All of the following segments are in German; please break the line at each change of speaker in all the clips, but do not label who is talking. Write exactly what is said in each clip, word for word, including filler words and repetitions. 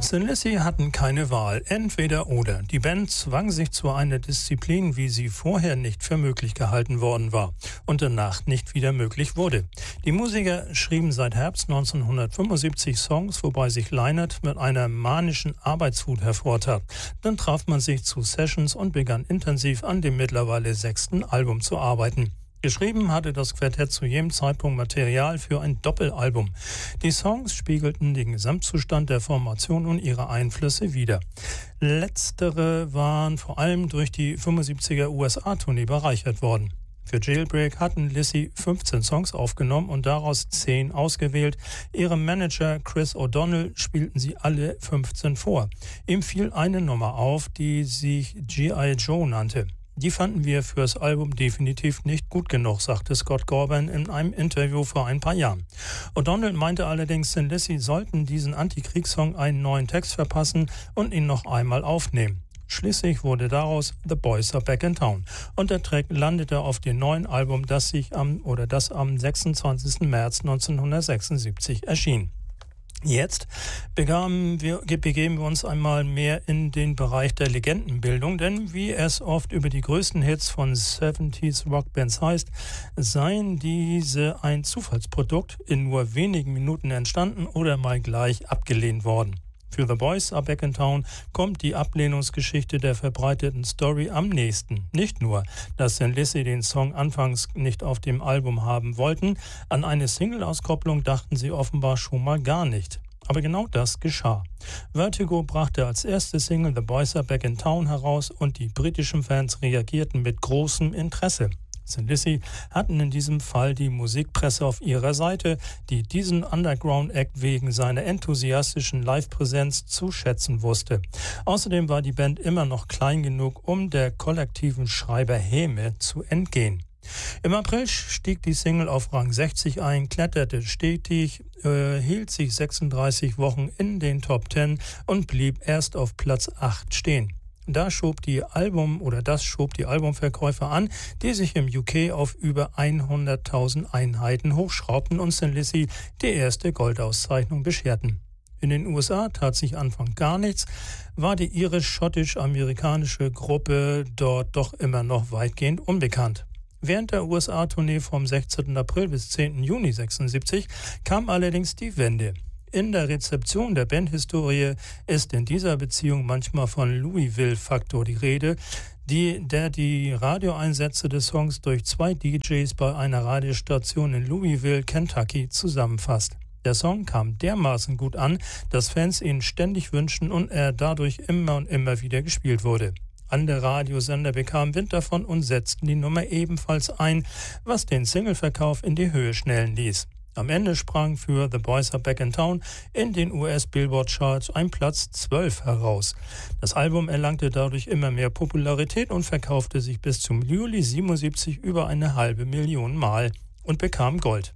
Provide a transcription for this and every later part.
Thin Lizzy hatten keine Wahl, entweder oder. Die Band zwang sich zu einer Disziplin, wie sie vorher nicht für möglich gehalten worden war und danach nicht wieder möglich wurde. Die Musiker schrieben seit Herbst neunzehnhundertfünfundsiebzig Songs, wobei sich Lynott mit einer manischen Arbeitswut hervortat. Dann traf man sich zu Sessions und begann intensiv an dem mittlerweile sechsten Album zu arbeiten. Geschrieben hatte das Quartett zu jedem Zeitpunkt Material für ein Doppelalbum. Die Songs spiegelten den Gesamtzustand der Formation und ihre Einflüsse wider. Letztere waren vor allem durch die fünfundsiebziger U S A-Tournee bereichert worden. Für Jailbreak hatten Lizzy fünfzehn Songs aufgenommen und daraus zehn ausgewählt. Ihrem Manager Chris O'Donnell spielten sie alle fünfzehn vor. Ihm fiel eine Nummer auf, die sich G I Joe nannte. Die fanden wir fürs Album definitiv nicht gut genug, sagte Scott Gorban in einem Interview vor ein paar Jahren. O'Donnell meinte allerdings, Thin Lizzy sollten diesen Antikriegssong einen neuen Text verpassen und ihn noch einmal aufnehmen. Schließlich wurde daraus The Boys Are Back in Town und der Track landete auf dem neuen Album, das sich am oder das am sechsundzwanzigsten März neunzehnhundertsechsundsiebzig erschien. Jetzt begeben wir, begeben wir uns einmal mehr in den Bereich der Legendenbildung, denn wie es oft über die größten Hits von siebziger Rockbands heißt, seien diese ein Zufallsprodukt, in nur wenigen Minuten entstanden oder mal gleich abgelehnt worden. Für The Boys Are Back in Town kommt die Ablehnungsgeschichte der verbreiteten Story am nächsten. Nicht nur, dass Thin Lizzy den Song anfangs nicht auf dem Album haben wollten, an eine Single-Auskopplung dachten sie offenbar schon mal gar nicht. Aber genau das geschah. Vertigo brachte als erste Single The Boys Are Back in Town heraus und die britischen Fans reagierten mit großem Interesse. Thin Lizzy hatten in diesem Fall die Musikpresse auf ihrer Seite, die diesen Underground-Act wegen seiner enthusiastischen Live-Präsenz zu schätzen wusste. Außerdem war die Band immer noch klein genug, um der kollektiven Schreiberhäme zu entgehen. Im April stieg die Single auf Rang sechzig ein, kletterte stetig, äh, hielt sich sechsunddreißig Wochen in den Top zehn und blieb erst auf Platz acht stehen. Da schob die Album oder das schob die Albumverkäufe an, die sich im U K auf über hunderttausend Einheiten hochschraubten und Thin Lizzy die erste Goldauszeichnung bescherten. In den U S A tat sich Anfang gar nichts, war die irisch-schottisch-amerikanische Gruppe dort doch immer noch weitgehend unbekannt. Während der U S A-Tournee vom sechzehnten April bis zehnten Juni sechsundsiebzig kam allerdings die Wende. In der Rezeption der Bandhistorie ist in dieser Beziehung manchmal von Louisville-Faktor die Rede, die, der die Radioeinsätze des Songs durch zwei D Js bei einer Radiostation in Louisville, Kentucky zusammenfasst. Der Song kam dermaßen gut an, dass Fans ihn ständig wünschten und er dadurch immer und immer wieder gespielt wurde. Andere Radiosender bekamen Wind davon und setzten die Nummer ebenfalls ein, was den Singleverkauf in die Höhe schnellen ließ. Am Ende sprang für The Boys Are Back in Town in den U S-Billboard-Charts ein Platz zwölf heraus. Das Album erlangte dadurch immer mehr Popularität und verkaufte sich bis zum Juli siebenundsiebzig über eine halbe Million Mal und bekam Gold.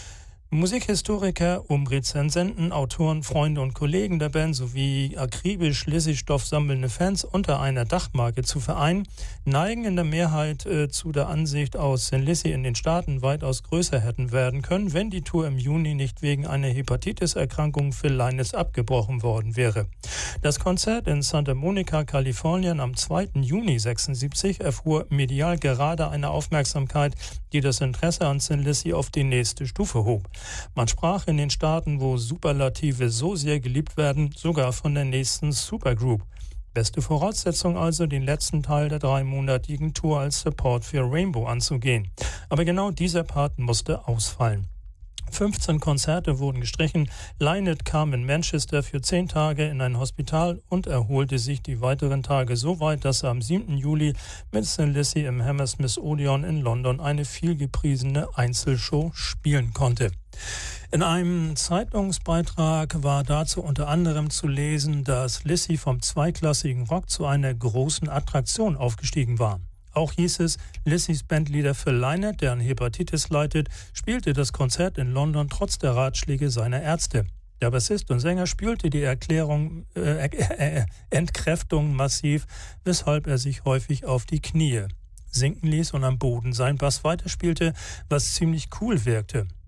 Musikhistoriker um Rezensenten, Autoren, Freunde und Kollegen der Band sowie akribisch Lizzy-Stoff sammelnde Fans unter einer Dachmarke zu vereinen, neigen in der Mehrheit äh, zu der Ansicht aus, Thin Lizzy in den Staaten weitaus größer hätten werden können, wenn die Tour im Juni nicht wegen einer Hepatitis-Erkrankung für Lynott abgebrochen worden wäre. Das Konzert in Santa Monica, Kalifornien am zweiten Juni sechsundsiebzig erfuhr medial gerade eine Aufmerksamkeit, die das Interesse an Thin Lizzy auf die nächste Stufe hob. Man sprach in den Staaten, wo Superlative so sehr geliebt werden, sogar von der nächsten Supergroup. Beste Voraussetzung also, den letzten Teil der dreimonatigen Tour als Support für Rainbow anzugehen. Aber genau dieser Part musste ausfallen. fünfzehn Konzerte wurden gestrichen. Lynott kam in Manchester für zehn Tage in ein Hospital und erholte sich die weiteren Tage so weit, dass er am siebten Juli mit Thin Lizzy im Hammersmith Odeon in London eine vielgepriesene Einzelshow spielen konnte. In einem Zeitungsbeitrag war dazu unter anderem zu lesen, dass Lizzy vom zweiklassigen Rock zu einer großen Attraktion aufgestiegen war. Auch hieß es, Lizzys Bandleader Phil Lynott, der an Hepatitis leidet, spielte das Konzert in London trotz der Ratschläge seiner Ärzte. Der Bassist und Sänger spielte die Erklärung, äh, äh, äh, Entkräftung massiv, weshalb er sich häufig auf die Knie sinken ließ und am Boden seinen Bass weiterspielte, was ziemlich cool wirkte.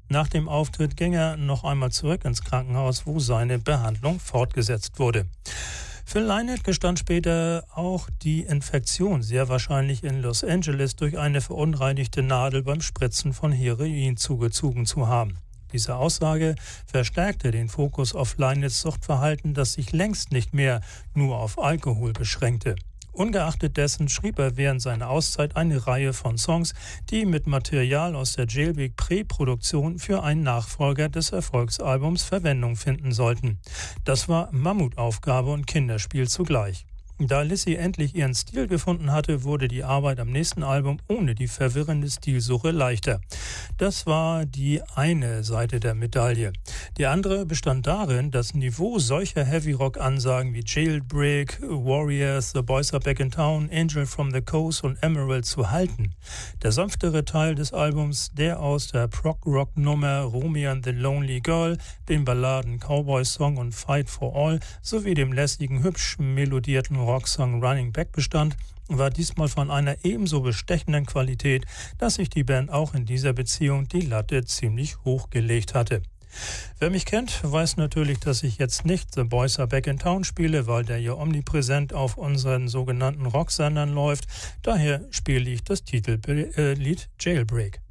Nach dem Auftritt ging er noch einmal zurück ins Krankenhaus, wo seine Behandlung fortgesetzt wurde. Phil Lynott gestand später, auch die Infektion sehr wahrscheinlich in Los Angeles durch eine verunreinigte Nadel beim Spritzen von Heroin zugezogen zu haben. Diese Aussage verstärkte den Fokus auf Lynotts Suchtverhalten, das sich längst nicht mehr nur auf Alkohol beschränkte. Ungeachtet dessen schrieb er während seiner Auszeit eine Reihe von Songs, die mit Material aus der Jailbreak-Präproduktion für einen Nachfolger des Erfolgsalbums Verwendung finden sollten. Das war Mammutaufgabe und Kinderspiel zugleich. Da Lizzy endlich ihren Stil gefunden hatte, wurde die Arbeit am nächsten Album ohne die verwirrende Stilsuche leichter. Das war die eine Seite der Medaille. Die andere bestand darin, das Niveau solcher Heavy-Rock-Ansagen wie Jailbreak, Warriors, The Boys Are Back in Town, Angel from the Coast und Emerald zu halten. Der sanftere Teil des Albums, der aus der Prog-Rock-Nummer Romeo and the Lonely Girl, dem Balladen Cowboy-Song und Fight for All sowie dem lässigen, hübsch melodierten Rocksong Running Back bestand, war diesmal von einer ebenso bestechenden Qualität, dass sich die Band auch in dieser Beziehung die Latte ziemlich hoch gelegt hatte. Wer mich kennt, weiß natürlich, dass ich jetzt nicht The Boys Are Back in Town spiele, weil der ja omnipräsent auf unseren sogenannten Rocksendern läuft. Daher spiele ich das Titellied Jailbreak.